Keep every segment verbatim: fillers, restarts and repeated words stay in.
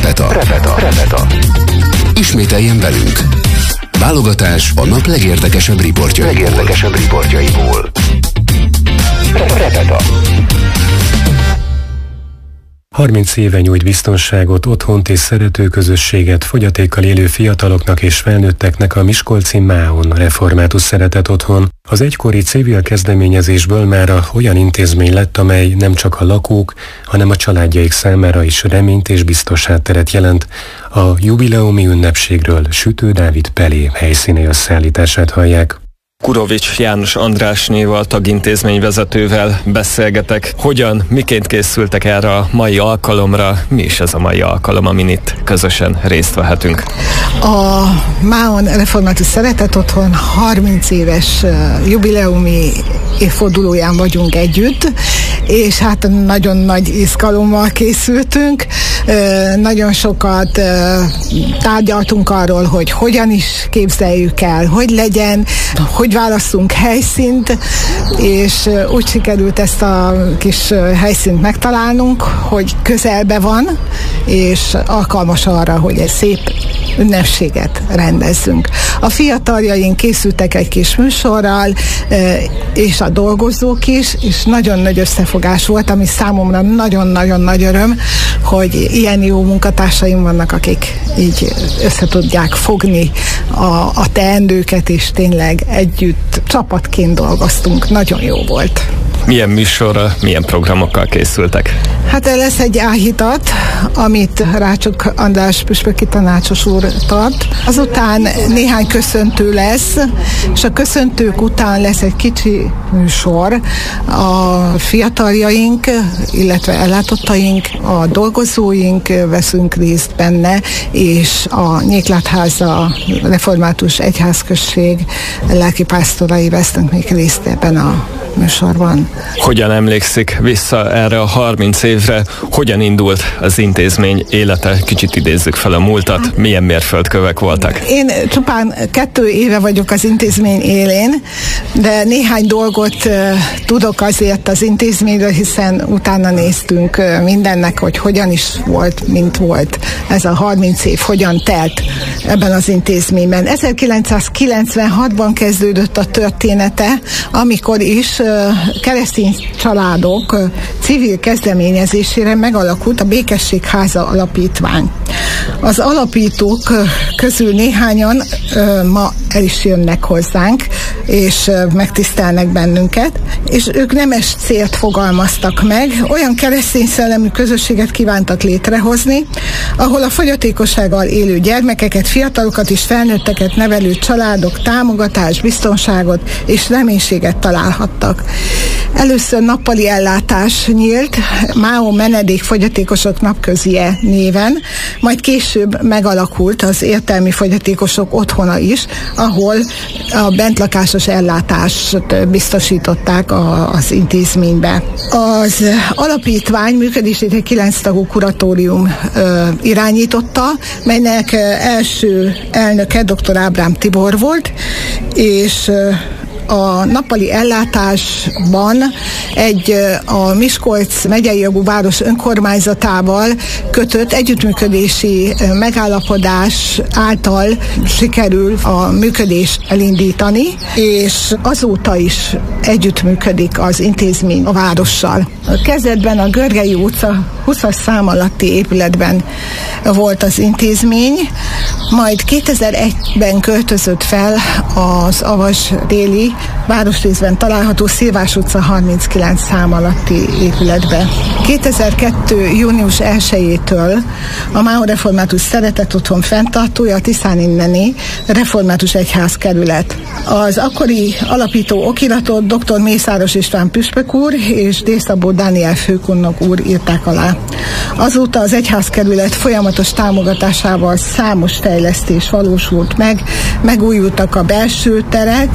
Repeta. Repeta. Repeta. Ismételjen velünk. Válogatás a nap legérdekesebb riportjaiból. Legérdekesebb riportjaiból. Repeta. harminc éve nyújt biztonságot, otthont és szeretőközösséget fogyatékkal élő fiataloknak és felnőtteknek a miskolci Máon Református Szeretet Otthon. Az egykori civil kezdeményezésből mára olyan intézmény lett, amely nem csak a lakók, hanem a családjaik számára is reményt és biztos hátteret jelent. A jubileumi ünnepségről Sütő Dávid Pelé helyszíni összeállítását hallják. Kurovics János Andrásnéval, tagintézményvezetővel beszélgetek. Hogyan, miként készültek erre a mai alkalomra? Mi is ez a mai alkalom, amin itt közösen részt vehetünk? A Máon Református Szeretet Otthon harminc éves jubileumi évfordulóján vagyunk együtt, és hát nagyon nagy izgalommal készültünk. Nagyon sokat tárgyaltunk arról, hogy hogyan is képzeljük el, hogy legyen, hogy válasszunk helyszínt, és úgy sikerült ezt a kis helyszínt megtalálnunk, hogy közelbe van, és alkalmas arra, hogy egy szép ünnepséget rendezzünk. A fiataljaink készültek egy kis műsorral, és a dolgozók is, és nagyon nagy összefogás volt, ami számomra nagyon-nagyon nagy öröm, hogy ilyen jó munkatársaim vannak, akik így össze tudják fogni a, a teendőket, és tényleg együtt csapatként dolgoztunk. Nagyon jó volt. Milyen műsorra, milyen programokkal készültek? Hát lesz egy áhítat, amit Rácsok András püspöki tanácsos úr tart. Azután néhány köszöntő lesz, és a köszöntők után lesz egy kicsi műsor. A fiataljaink, illetve ellátottaink, a dolgozóink veszünk részt benne, és a Nyéklátháza Református Egyházközség lelkipásztorai vesznek még részt ebben a műsorban. Hogyan emlékszik vissza erre a harminc évre? Hogyan indult az intézmény élete? Kicsit idézzük fel a múltat. Milyen mérföldkövek voltak? Én csupán kettő éve vagyok az intézmény élén, de néhány dolgot uh, tudok azért az intézményről, hiszen utána néztünk uh, mindennek, hogy hogyan is volt, mint volt ez a harminc év, hogyan telt ebben az intézményben. ezerkilencszázkilencvenhatban kezdődött a története, amikor is uh, keresztény családok uh, civil kezdeményezésére megalakult a Békesség Háza Alapítvány. Az alapítók közül néhányan ö, ma el is jönnek hozzánk, és ö, megtisztelnek bennünket, és ők nemes célt fogalmaztak meg, olyan keresztény szellemű közösséget kívántak létrehozni, ahol a fogyatékossággal élő gyermekeket, fiatalokat és felnőtteket nevelő családok támogatást, biztonságot és reménységet találhattak. Először nappali ellátás nyílt, Máon Menedékfogyatékosok Napközie néven, majd később megalakult az értelmi fogyatékosok otthona is, ahol a bentlakásos ellátást biztosították a, az intézménybe. Az alapítvány működését egy kilenc tagú kuratórium ö, irányította, melynek első elnöke dr. Ábrám Tibor volt, és ö, a nappali ellátásban egy a Miskolc megyei jogú város önkormányzatával kötött együttműködési megállapodás által sikerül a működést elindítani, és azóta is együttműködik az intézmény a várossal. Kezdetben a Görgei utca huszas szám alatti épületben volt az intézmény, majd kétezer-egyben költözött fel az Avas déli városrészben található Szilvás utca harminckilenc szám alatti épületbe. kétezer-kettő június elsejétől a Máon Református Szeretet Otthon fenntartója a Tiszán inneni Református Egyházkerület. Az akkori alapító okiratot dr. Mészáros István püspök úr és D. Szabó Dániel főkondnok úr írták alá. Azóta az egyházkerület folyamatos támogatásával számos fejlesztés valósult meg, megújultak a belső terek,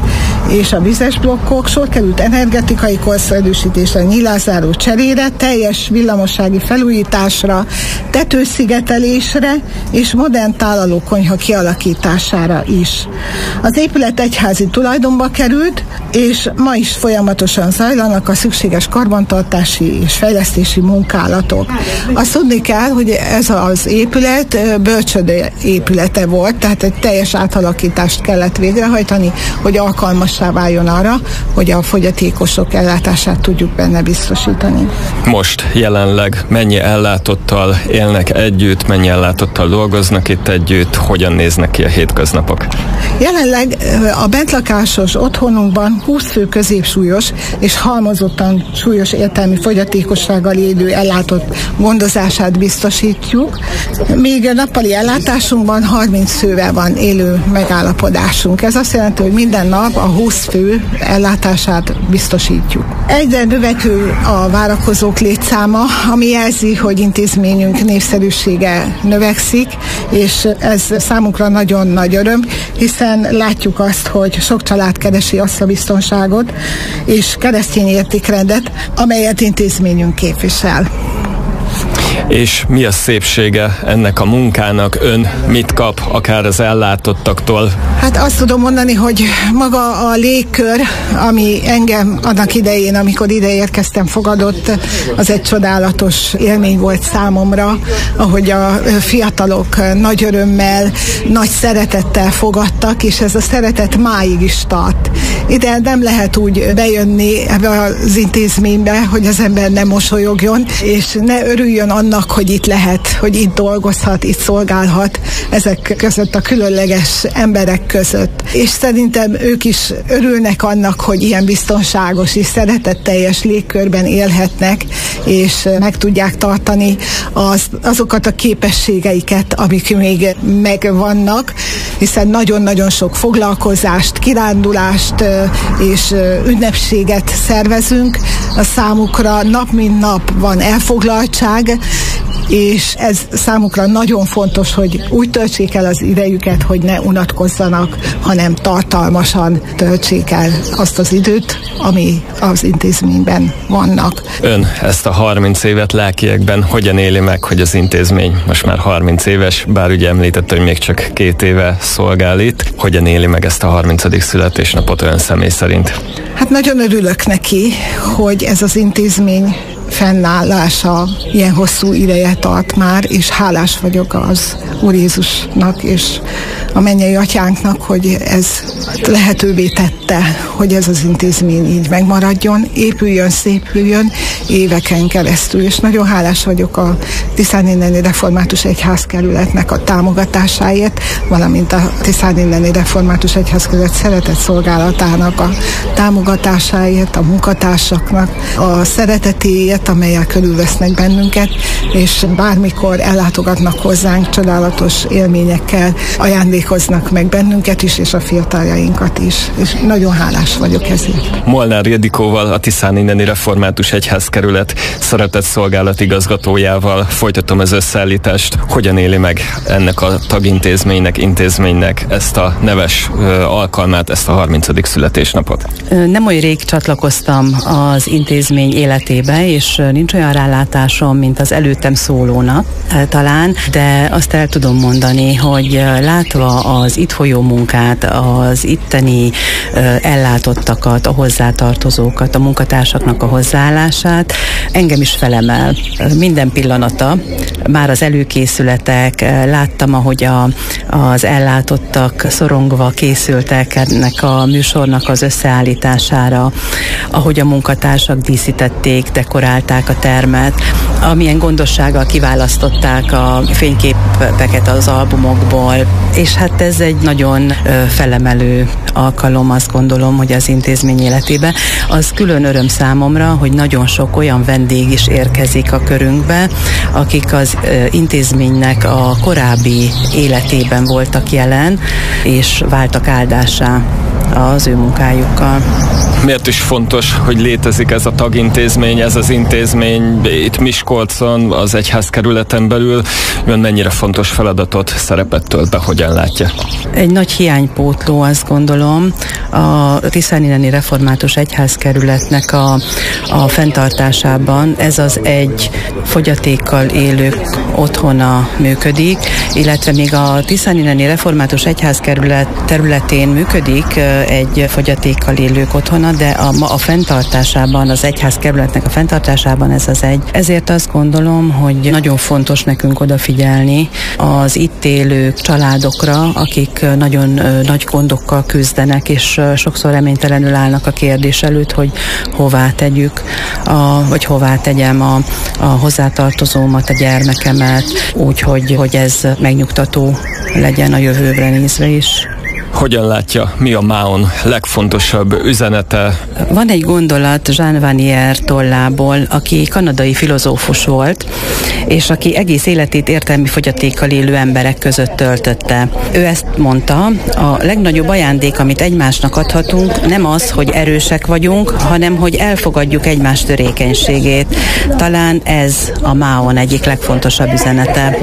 és a vizes blokkok, sor került energetikai korszerűsítésre, nyílászáró cserére, teljes villamossági felújításra, tetőszigetelésre és modern tálalókonyha kialakítására is. Az épület egyházi tulajdonba került, és ma is folyamatosan zajlanak a szükséges karbantartási és fejlesztési munkálatok. Azt tudni kell, hogy ez az épület bölcsöde épülete volt, tehát egy teljes átalakítást kellett végrehajtani, hogy alkalmassá váljon arra, hogy a fogyatékosok ellátását tudjuk benne biztosítani. Most jelenleg mennyi ellátottal élnek együtt, mennyi ellátottal dolgoznak itt együtt, hogyan néznek ki a hétköznapok? Jelenleg a bentlakásos otthonunkban húsz fő középsúlyos és halmozottan súlyos értelmi fogyatékossággal élő ellátott gondozását biztosítjuk, míg a nappali ellátásunkban harminc fővel van élő megállapodásunk. Ez azt jelenti, hogy minden nap a húsz fő ellátását biztosítjuk. Egyre növekvő a várakozók létszáma, ami jelzi, hogy intézményünk népszerűsége növekszik, és ez számunkra nagyon nagy öröm, hiszen látjuk azt, hogy sok család keresi azt a biztonságot és keresztény értékrendet, amelyet intézményünk képvisel. És mi a szépsége ennek a munkának? Ön mit kap akár az ellátottaktól? Hát azt tudom mondani, hogy maga a légkör, ami engem annak idején, amikor ide érkeztem, fogadott, az egy csodálatos élmény volt számomra, ahogy a fiatalok nagy örömmel, nagy szeretettel fogadtak, és ez a szeretet máig is tart. Ide nem lehet úgy bejönni ebbe az intézménybe, hogy az ember ne mosolyogjon, és ne örüljön annak, hogy itt lehet, hogy itt dolgozhat, itt szolgálhat ezek között a különleges emberek között. És szerintem ők is örülnek annak, hogy ilyen biztonságos és szeretetteljes légkörben élhetnek, és meg tudják tartani az, azokat a képességeiket, amik még megvannak, hiszen nagyon-nagyon sok foglalkozást, kirándulást és ünnepséget szervezünk. A számukra nap mint nap van elfoglaltság, és ez számukra nagyon fontos, hogy úgy töltsék el az idejüket, hogy ne unatkozzanak, hanem tartalmasan töltsék el azt az időt, ami az intézményben vannak. Ön ezt a harminc évet lelkiekben hogyan éli meg, hogy az intézmény most már harminc éves, bár ugye említette, hogy még csak két éve szolgál itt. Hogyan éli meg ezt a harmincadik születésnapot ön személy szerint? Hát nagyon örülök neki, hogy ez az intézmény fennállása ilyen hosszú ideje tart már, és hálás vagyok az Úr Jézusnak és a mennyei atyánknak, hogy ez lehetővé tette, hogy ez az intézmény így megmaradjon, épüljön, szépüljön éveken keresztül, és nagyon hálás vagyok a Tiszáninneni Református Egyházkerületnek a támogatásáért, valamint a Tiszáninneni Református Egyházkerület szeretett szolgálatának a támogatásáért, a munkatársaknak a szeretetéért, amelyel körülvesznek bennünket, és bármikor ellátogatnak hozzánk, csodálatos élményekkel ajándékoznak meg bennünket is, és a fiataljainkat is. És nagyon hálás vagyok ezért. Molnár Ildikóval, a Tiszáninneni Református Egyházkerület szeretett szolgálat igazgatójával folytatom az összeállítást. Hogyan éli meg ennek a tagintézménynek, intézménynek ezt a neves ö, alkalmát, ezt a harmincadik születésnapot? Nem olyan rég csatlakoztam az intézmény életébe, és nincs olyan rálátásom, mint az előttem szólónak talán, de azt el tudom mondani, hogy látva az itt folyó munkát, az itteni ellátottakat, a hozzátartozókat, a munkatársaknak a hozzáállását, engem is felemel. Minden pillanata, már az előkészületek, láttam, ahogy a, az ellátottak szorongva készültek ennek a műsornak az összeállítására, ahogy a munkatársak díszítették, dekorálták a termet, amilyen gondossággal kiválasztották a fényképeket az albumokból, és hát ez egy nagyon felemelő alkalom, azt gondolom, hogy az intézmény életébe. Az külön öröm számomra, hogy nagyon sok olyan vendég is érkezik a körünkbe, akik az intézménynek a korábbi életében voltak jelen, és váltak áldássá az ő munkájukkal. Miért is fontos, hogy létezik ez a tagintézmény, ez az intézmény itt Miskolcon, az egyházkerületen belül? Ön mennyire fontos feladatot, szerepet tölt be, hogyan látja? Egy nagy hiánypótló, azt gondolom, a Tiszáninneni Református Egyházkerületnek a, a fenntartásában. Ez az egy fogyatékkal élők otthona működik, illetve még a Tiszáninneni Református Egyházkerület területén működik egy fogyatékkal élők otthona, de a, a fenntartásában, az egyházkerületnek a fenntartásában ez az egy. Ezért azt gondolom, hogy nagyon fontos nekünk odafigyelni az itt élő családokra, akik nagyon nagy gondokkal küzdenek, és sokszor reménytelenül állnak a kérdés előtt, hogy hová tegyük, a, vagy hová tegyem a, a hozzátartozómat, a gyermekemet, úgy, hogy, hogy ez megnyugtató legyen a jövőbre nézve is. Hogyan látja, mi a MÁON legfontosabb üzenete? Van egy gondolat Jean Vanier tollából, aki kanadai filozófus volt, és aki egész életét értelmi fogyatékkal élő emberek között töltötte. Ő ezt mondta, a legnagyobb ajándék, amit egymásnak adhatunk, nem az, hogy erősek vagyunk, hanem hogy elfogadjuk egymás törékenységét. Talán ez a MÁON egyik legfontosabb üzenete.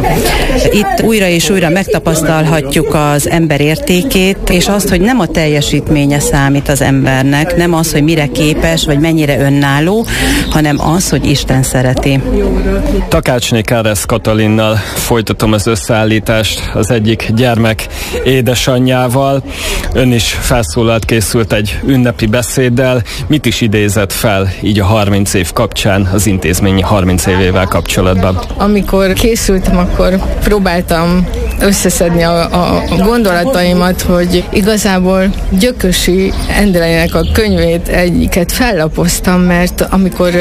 Itt újra és újra megtapasztalhatjuk az ember értékét, és azt, hogy nem a teljesítménye számít az embernek, nem az, hogy mire képes, vagy mennyire önálló, hanem az, hogy Isten szereti. Takácsné Káresz Katalinnal folytatom az összeállítást, az egyik gyermek édesanyjával. Ön is felszólalt, készült egy ünnepi beszéddel. Mit is idézett fel így a harminc év kapcsán, az intézményi harminc évével kapcsolatban? Amikor készültem, akkor próbáltam összeszedni a, a gondolataimat, hogy igazából Gyökösi Endrének a könyvét egyiket fellapoztam, mert amikor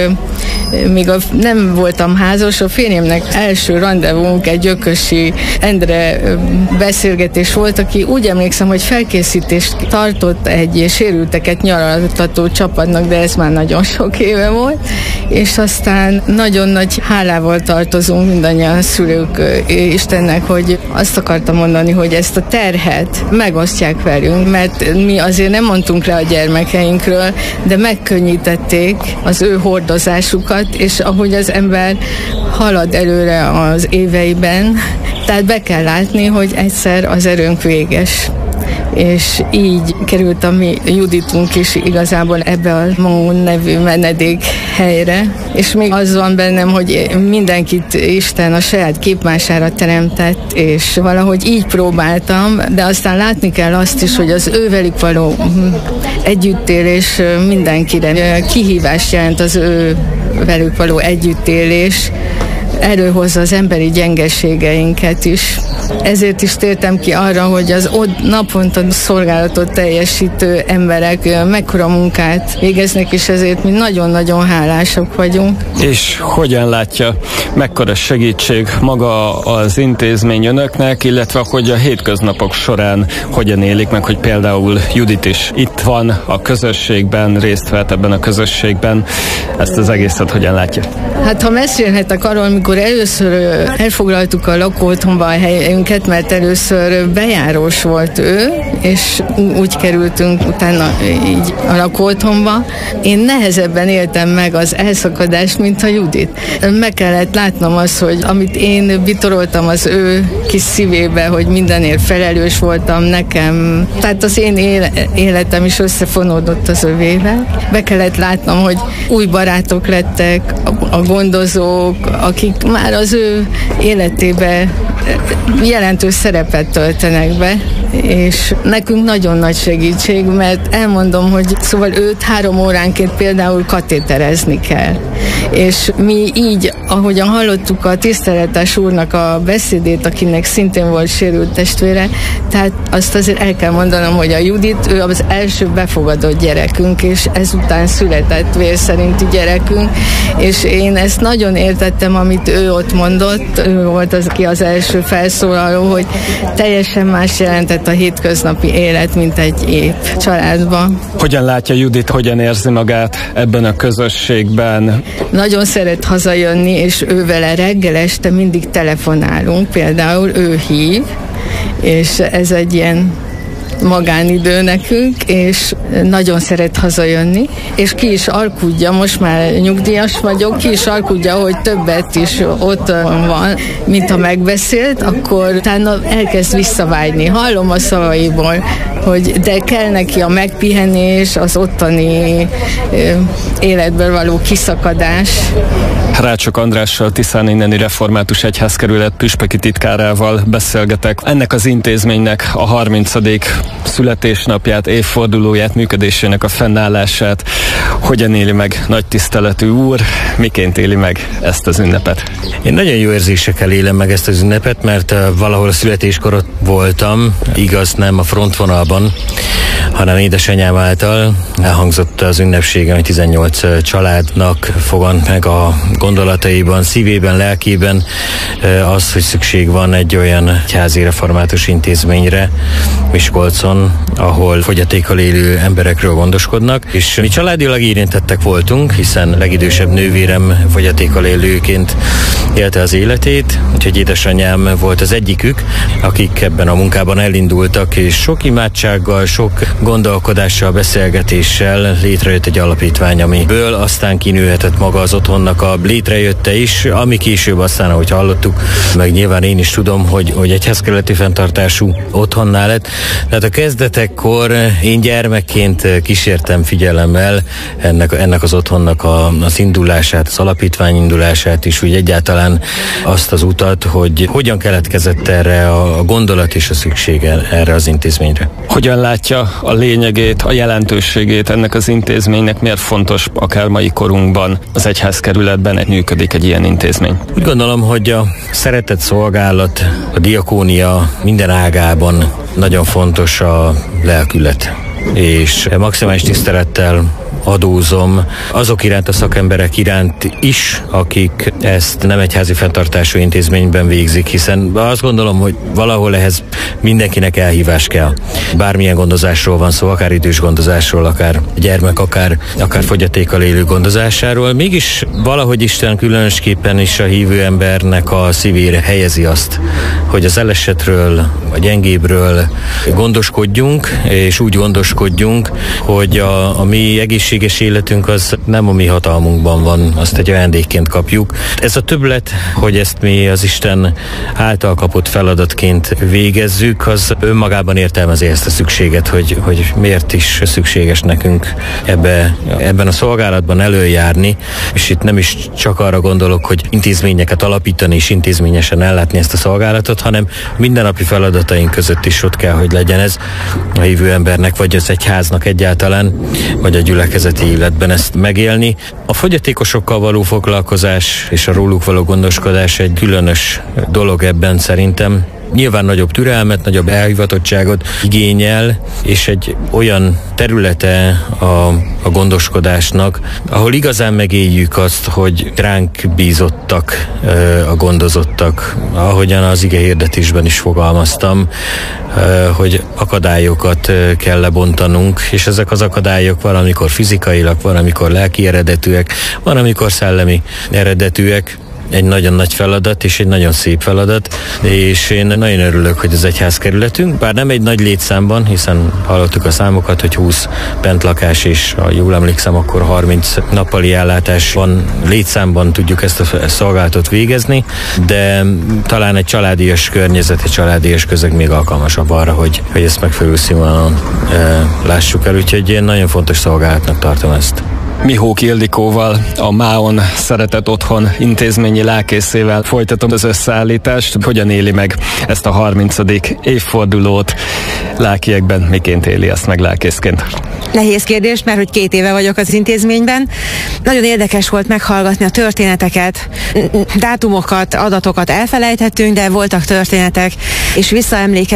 még a, nem voltam házas, a férjemnek első randevunk egy Gyökösi Endre beszélgetés volt, aki úgy emlékszem, hogy felkészítést tartott egy sérülteket nyaraltató csapatnak, de ez már nagyon sok éve volt, és aztán nagyon nagy hálával tartozunk mindannyian a szülők Istennek, hogy azt akartam mondani, hogy ezt a terhet megosztják velünk, mert mi azért nem mondtunk rá a gyermekeinkről, de megkönnyítették az ő hordozásukat, és ahogy az ember halad előre az éveiben, tehát be kell látni, hogy egyszer az erőnk véges. És így került a mi Juditunk is igazából ebbe a MÁON nevű menedék helyre, és még az van bennem, hogy mindenkit Isten a saját képmására teremtett, és valahogy így próbáltam, de aztán látni kell azt is, hogy az ővelük való együttélés mindenkire kihívást jelent, az ő velük való együttélés előhozza az emberi gyengeségeinket is. Ezért is tértem ki arra, hogy az ott naponta szolgálatot teljesítő emberek mekkora munkát végeznek, és ezért mi nagyon-nagyon hálásak vagyunk. És hogyan látja, mekkora segítség maga az intézmény önöknek, illetve hogy a hétköznapok során hogyan élik meg, hogy például Judit is itt van a közösségben, részt vett ebben a közösségben, ezt az egészet hogyan látja? Hát ha mesélhetek arról, amikor először elfoglaltuk a lakóotthonba a helyünket, mert először bejárós volt ő, és úgy kerültünk utána így a lakóotthonba. Én nehezebben éltem meg az elszakadást, mint a Judit. Meg kellett látnom azt, hogy amit én bitoroltam az ő kis szívébe, hogy mindenért felelős voltam nekem, tehát az én életem is összefonódott az övével. Be kellett látnom, hogy új barátok lettek, a gondozók, akik már az ő életébe jelentős szerepet töltenek be, és nekünk nagyon nagy segítség, mert elmondom, hogy szóval őt három óránként például katéterezni kell. És mi így, ahogyan hallottuk a tiszteletes úrnak a beszédét, akinek szintén volt sérült testvére, tehát azt azért el kell mondanom, hogy a Judit, ő az első befogadott gyerekünk, és ezután született vér szerinti gyerekünk, és én ezt nagyon értettem, amit ő ott mondott, ő volt az, aki az első felszólaló, hogy teljesen más jelentett a hétköznapi élet, mint egy ép családban. Hogyan látja Judit, hogyan érzi magát ebben a közösségben? Nagyon szeret hazajönni, és ő vele reggel este mindig telefonálunk, például ő hív, és ez egy ilyen magánidő nekünk, és nagyon szeret hazajönni, és ki is alkudja, most már nyugdíjas vagyok, ki is alkudja, hogy többet is ott van, mint ha megbeszélt, akkor utána elkezd visszavágyni. Hallom a szavaiból, hogy de kell neki a megpihenés, az ottani ö, életből való kiszakadás. Rácsok Andrással, Tiszán inneni református egyházkerület püspöki titkárával beszélgetek. Ennek az intézménynek a harmincadik születésnapját, évfordulóját, működésének a fennállását hogyan éli meg nagy tiszteletű úr, miként éli meg ezt az ünnepet? Én nagyon jó érzésekkel élem meg ezt az ünnepet, mert valahol a születéskor voltam, igaz nem a frontvonalban, hanem édesanyám által elhangzott az ünnepségen, hogy tizennyolc családnak fogant meg a gondolataiban, szívében, lelkében az, hogy szükség van egy olyan egyházi református intézményre Miskolcon, ahol fogyatékkal élő emberekről gondoskodnak, és mi családilag érintettek voltunk, hiszen legidősebb nővérem fogyatékkal élőként élte az életét, úgyhogy édesanyám volt az egyikük, akik ebben a munkában elindultak, és sok imádsággal, sok gondolkodással, beszélgetéssel létrejött egy alapítvány, amiből aztán kinőhetett maga az otthonnak a létrejötte is, ami később aztán, ahogy hallottuk, meg nyilván én is tudom, hogy, hogy egyházkerületi fenntartású otthonnál lett. Tehát a kezdetekkor én gyermekként kísértem figyelemmel ennek, ennek az otthonnak a, az indulását, az alapítvány indulását is, úgy egyáltalán azt az utat, hogy hogyan keletkezett erre a gondolat és a szüksége erre az intézményre. Hogyan látja a lényegét, a jelentőségét ennek az intézménynek, miért fontos akár mai korunkban az egyházkerületben működik egy ilyen intézmény? Úgy gondolom, hogy a szeretett szolgálat, a diakónia minden ágában nagyon fontos a lelkület, és maximális tisztelettel adózom azok iránt, a szakemberek iránt is, akik ezt nem egyházi fenntartású intézményben végzik, hiszen azt gondolom, hogy valahol ehhez mindenkinek elhívás kell. Bármilyen gondozásról van szó, akár idős gondozásról, akár gyermek, akár, akár fogyatékkal élő gondozásáról, mégis valahogy Isten különösképpen is a hívő embernek a szívére helyezi azt, hogy az elesetről, a gyengébről gondoskodjunk, és úgy gondoskodjunk, hogy a, a mi egészséges életünk az nem a mi hatalmunkban van, azt egy ajándékként kapjuk. Ez a többlet, hogy ezt mi az Isten által kapott feladatként végezzük, az önmagában értelmezi ezt a szükséget, hogy, hogy miért is szükséges nekünk ebbe, ebben a szolgálatban előjárni, és itt nem is csak arra gondolok, hogy intézményeket alapítani és intézményesen ellátni ezt a szolgálatot, hanem mindennapi feladataink között is ott kell, hogy legyen ez a hívő embernek, vagy az egyháznak egyáltalán, vagy a gyülekezeti életben ezt megélni. A fogyatékosokkal való foglalkozás és a róluk való gondoskodás egy különös dolog ebben szerintem. Nyilván nagyobb türelmet, nagyobb elhivatottságot igényel, és egy olyan területe a, a gondoskodásnak, ahol igazán megéljük azt, hogy ránk bízottak a gondozottak, ahogyan az ige hirdetésben is fogalmaztam, hogy akadályokat kell lebontanunk, és ezek az akadályok valamikor fizikailag, valamikor lelki eredetűek, valamikor szellemi eredetűek. Egy nagyon nagy feladat, és egy nagyon szép feladat, és én nagyon örülök, hogy az egyházkerületünk, bár nem egy nagy létszámban, hiszen hallottuk a számokat, hogy húsz bentlakás, és ha jól emlékszem, akkor harminc nappali ellátás van, létszámban tudjuk ezt a szolgálatot végezni, de talán egy családias környezet, egy családias közeg még alkalmasabb arra, hogy, hogy ezt megfelelő színvonalon e, lássuk el, úgyhogy én nagyon fontos szolgálatnak tartom ezt. Mihók Ildikóval, a Máon Szeretett Otthon intézményi lelkészével folytatom az összeállítást. Hogyan éli meg ezt a harmincadik évfordulót lelkiekben, miként éli ezt meg lelkészként? Nehéz kérdés, mert hogy két éve vagyok az intézményben. Nagyon érdekes volt meghallgatni a történeteket, dátumokat, adatokat elfelejthettünk, de voltak történetek, és visszaemlékezni